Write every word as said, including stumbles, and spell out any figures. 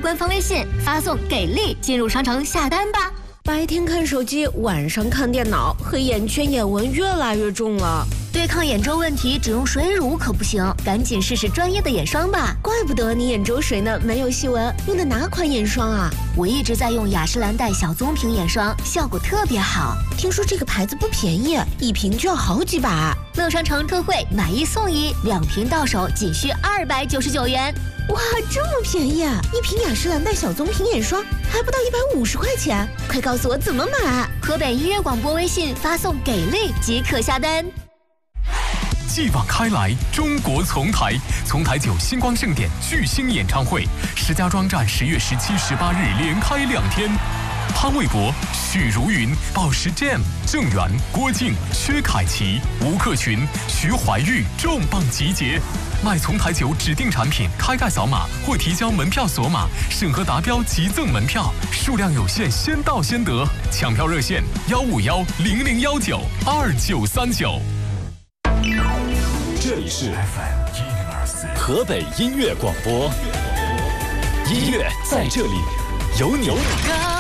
官方微信发送给力进入商城下单吧。 白天看手机，晚上看电脑，黑眼圈、眼纹越来越重了。 对抗眼周问题，只用水乳可不行，赶紧试试专业的眼霜吧。 怪不得你眼周水呢没有细纹，用的哪款眼霜啊？ 我一直在用雅诗兰黛小棕瓶眼霜，效果特别好。 听说这个牌子不便宜，一瓶就要好几百。 乐商城特惠，买一送一，两瓶到手仅需二百九十九元。 哇，这么便宜啊！一瓶雅诗兰黛小棕瓶眼霜还不到一百五十块钱，快告诉我怎么买！ 河北音乐广播微信发送给力即可下单。 继往开来，中国丛台，丛台九星光盛典巨星演唱会，石家庄站十月十七、十八日连开两天。潘玮柏、许茹芸、宝石 Jam、郑源、郭靖、薛凯琪、吴克群、徐怀钰重磅集结。买丛台酒指定产品，开盖扫码或提交门票锁码，审核达标即赠门票，数量有限，先到先得。抢票热线：幺五幺零零幺九二九三九。 这里是 F M 一零二四河北音乐广播，音乐在这里，有你。